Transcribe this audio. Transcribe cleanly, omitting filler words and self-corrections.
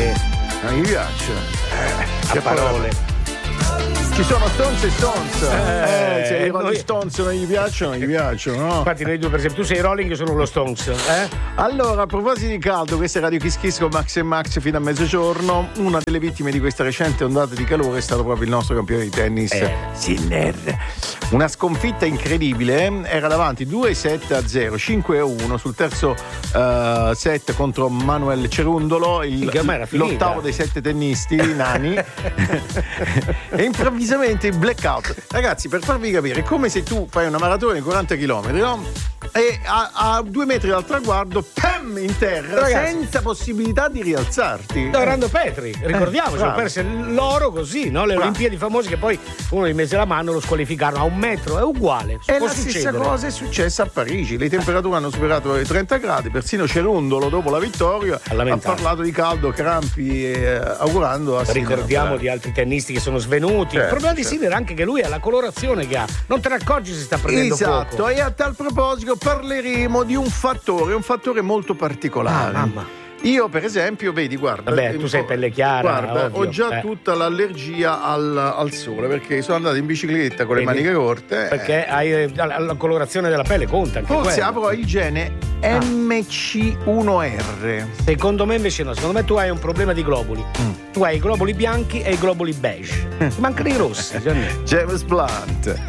Mi piace. Che parole. Ci sono Stones e Stones. Se i Rolling Stones non gli piacciono, no? Infatti noi due, per esempio, tu sei Rolling, io sono lo Stones. Allora, a proposito di caldo, questa è Radio Kiss Kiss con Max e Max fino a mezzogiorno. Una delle vittime di questa recente ondata di calore è stato proprio il nostro campione di tennis, Sinner. Una sconfitta incredibile, era davanti 2-7-0, 5-1 sul terzo set contro Manuel Cerundolo, l'ottavo dei 7 tennisti nani. E improvvisamente il blackout. Ragazzi, per farvi capire, è come se tu fai una maratona di 40 km, no? E a 2 metri dal traguardo, pam, in terra, ragazzi, senza possibilità di rialzarti. Orlando Petri, ricordiamoci, perse l'oro così, no? Le Olimpiadi famose, che poi uno gli mise la mano, lo squalificarono a 1 metro, è uguale. E la stessa cosa è successa a Parigi, le temperature hanno superato i 30 gradi, persino Cerundolo dopo la vittoria ha parlato di caldo, crampi, augurando a Sinner. Ricordiamo di altri tennisti che sono svenuti. Il problema di Sinner è anche che lui ha la colorazione che ha, non te ne accorgi se sta prendendo poco. E a tal proposito parleremo di un fattore molto particolare. Mamma. Io per esempio, vedi, guarda, vabbè, tu sei pelle chiara, guarda, ovvio. ho già tutta l'allergia al sole, perché sono andato in bicicletta con le maniche corte. Perché hai la colorazione della pelle, conta anche forse apro il gene MC1R. Secondo me invece no, secondo me tu hai un problema di globuli. Tu hai i globuli bianchi e i globuli beige. Mancano i rossi. James Blunt.